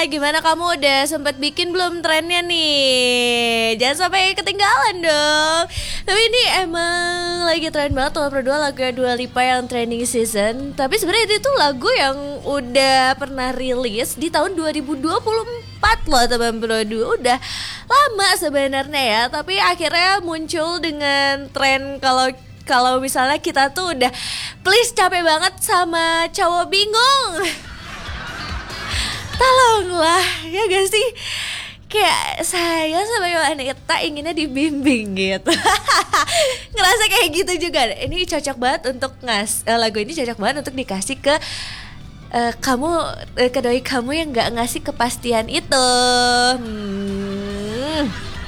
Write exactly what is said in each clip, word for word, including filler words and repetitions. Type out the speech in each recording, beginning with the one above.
Gimana kamu udah sempet bikin belum trennya nih? Jangan sampai ketinggalan dong. Tapi ini emang lagi tren banget tuh berdua lagu Dua Lipa yang trending season. Tapi sebenarnya itu tuh lagu yang udah pernah rilis di tahun dua ribu dua puluh empat loh teman berdua. Udah lama sebenarnya ya. Tapi akhirnya muncul dengan tren kalau kalau misalnya kita tuh udah please capek banget sama cowok bingung. Tolonglah, ya gak sih? Kayak saya sama Yohanita inginnya dibimbing gitu. Ngerasa kayak gitu juga. Ini cocok banget untuk ngas uh, lagu ini cocok banget untuk dikasih ke uh, kamu uh, ke doi kamu yang nggak ngasih kepastian itu. Hmm.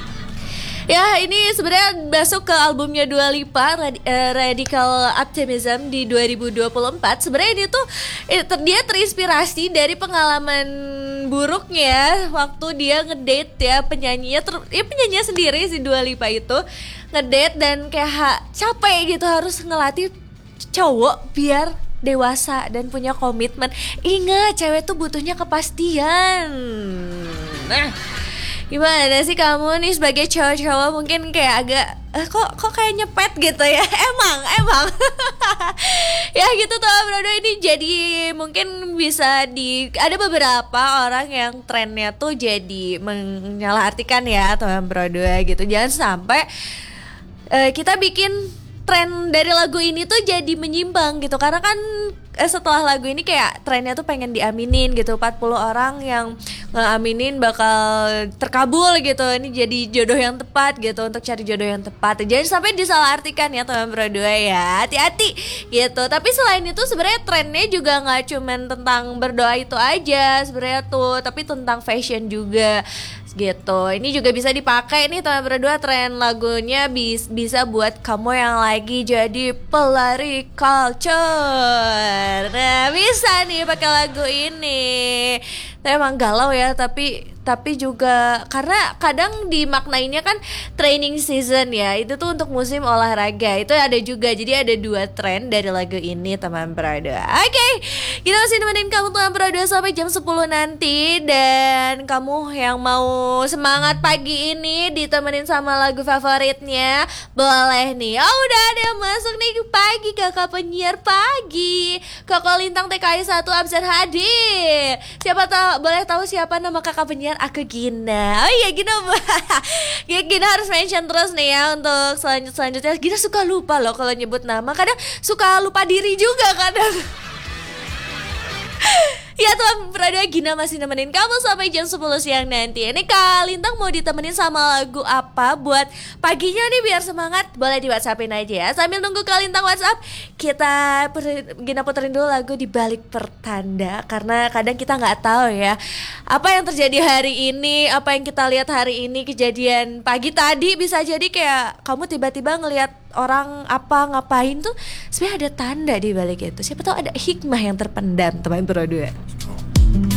Ya ini sebenarnya masuk ke albumnya Dua Lipa Rad- uh, Radical Optimism di dua ribu dua puluh empat. Sebenarnya ini tuh dia terinspirasi dari pengalaman buruknya waktu dia ngedate ya penyanyinya ter- ya penyanyinya sendiri si Dua Lipa itu ngedate dan kayak ha- capek gitu harus ngelatih cowok biar dewasa dan punya komitmen. Ingat cewek tuh butuhnya kepastian. Nah, gimana sih kamu nih sebagai cowok-cowok mungkin kayak agak eh, kok kok kayak nyepet gitu ya. Emang emang ya gitu tuh bro, ini jadi mungkin bisa di ada beberapa orang yang trennya tuh jadi menyalahartikan ya teman bro gitu. Jangan sampai uh, kita bikin tren dari lagu ini tuh jadi menyimpang gitu. Karena kan eh, setelah lagu ini kayak trennya tuh pengen diaminin gitu, empat puluh orang yang ngeaminin bakal terkabul gitu. Ini jadi jodoh yang tepat gitu, untuk cari jodoh yang tepat. Jangan sampai disalahartikan ya teman berdua ya, hati-hati gitu. Tapi selain itu sebenarnya trennya juga nggak cuman tentang berdoa itu aja sebenarnya tuh, tapi tentang fashion juga gitu. Ini juga bisa dipakai nih teman berdua, tren lagunya bis, bisa buat kamu yang lagi jadi pelari culture. Nah bisa nih pakai lagu ini. Tapi emang galau ya, tapi tapi juga karena kadang dimaknainnya kan training season ya, itu tuh untuk musim olahraga. Itu ada juga, jadi ada dua tren dari lagu ini teman berada. Oke, okay, kita masih nemenin kamu teman berada sampai jam sepuluh nanti. Dan kamu yang mau semangat pagi ini ditemenin sama lagu favoritnya, boleh nih. Oh udah ada yang masuk nih pagi, kakak penyiar pagi, Kakak Lintang T K I satu absen hadir. Siapa tahu, boleh tahu siapa nama kakak penyiar? Aku Gina. Oh iya Gina. Ya, Gina harus mention terus nih ya untuk selanjut selanjutnya. Gina suka lupa loh kalau nyebut nama. Kadang suka lupa diri juga kadang. Ya teman berada, Gina masih nemenin kamu sampai jam sepuluh siang nanti. Ini Kak Lintang mau ditemenin sama lagu apa buat paginya nih biar semangat? Boleh di WhatsAppin aja ya. Sambil nunggu Kak Lintang WhatsApp, kita per, Gina puterin dulu lagu Di Balik Pertanda. Karena kadang kita gak tahu ya apa yang terjadi hari ini, apa yang kita lihat hari ini, kejadian pagi tadi bisa jadi kayak kamu tiba-tiba ngelihat orang apa ngapain tuh sebenarnya ada tanda di balik itu. Siapa tahu ada hikmah yang terpendam teman berdua.